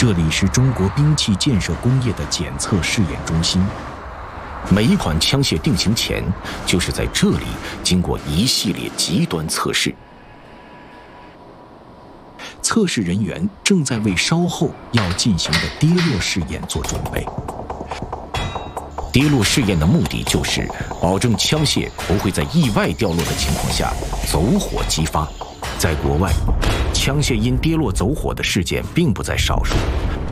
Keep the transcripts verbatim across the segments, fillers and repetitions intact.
这里是中国兵器建设工业的检测试验中心。每一款枪械定型前，就是在这里经过一系列极端测试。测试人员正在为稍后要进行的跌落试验做准备。跌落试验的目的就是保证枪械不会在意外掉落的情况下走火激发。在国外，枪械因跌落走火的事件并不在少数。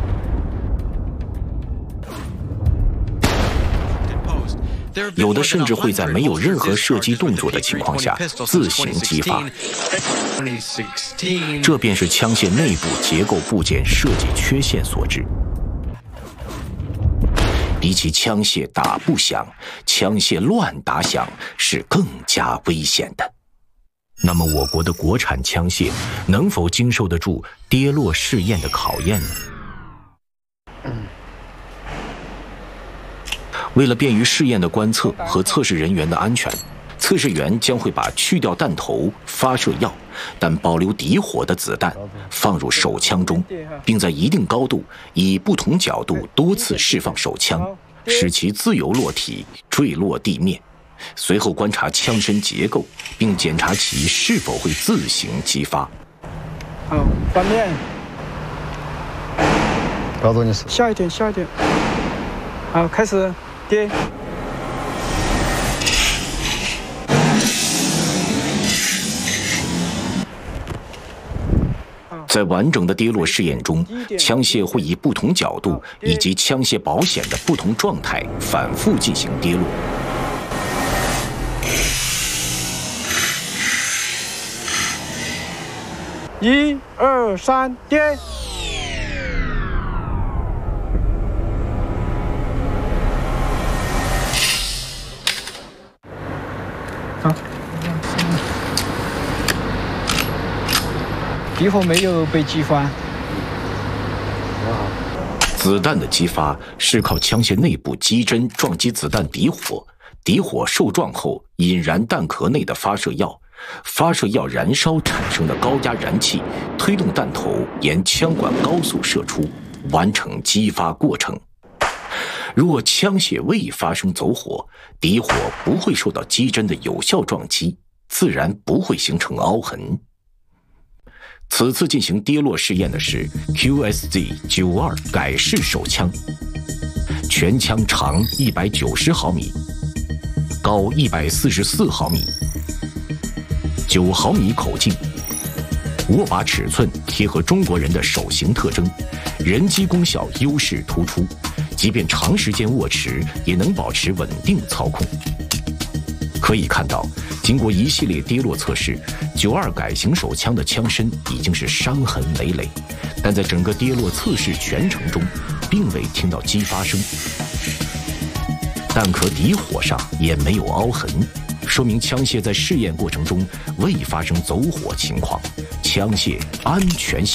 有的甚至会在没有任何射击动作的情况下自行激发，这便是枪械内部结构部件设计缺陷所致。比起枪械打不响，枪械乱打响是更加危险的。那么我国的国产枪械能否经受得住跌落试验的考验呢？为了便于试验的观测和测试人员的安全，测试员将会把去掉弹头、发射药，但保留底火的子弹放入手枪中，并在一定高度以不同角度多次释放手枪，使其自由落体坠落地面。随后观察枪身结构，并检查其是否会自行激发。 好，翻面。 高度你是下一点，下一点。好，开始。跌。 在完整的跌落试验中，枪械会以不同角度以及枪械保险的不同状态反复进行跌落。 一二三，跌！好，底火没有被激发。 子弹的激发是靠枪械内部击针撞击子弹底火，底火受撞后引燃弹壳内的发射药，发射药燃烧产生的高压燃气推动弹头沿枪管高速射出，完成激发过程。若枪械未发生走火，底火不会受到击针的有效撞击，自然不会形成凹痕。此次进行跌落试验的是 Q S Z 九十二改式手枪，全枪长一百九十毫米，高一百四十四毫米，九毫米口径，握把尺寸贴合中国人的手型特征，人机功效优势突出，即便长时间握持也能保持稳定操控。可以看到，经过一系列跌落测试，九二改型手枪的枪身已经是伤痕累累，但在整个跌落测试全程中，并未听到激发声，弹壳底火上也没有凹痕，说明枪械在试验过程中未发生走火情况，枪械安全性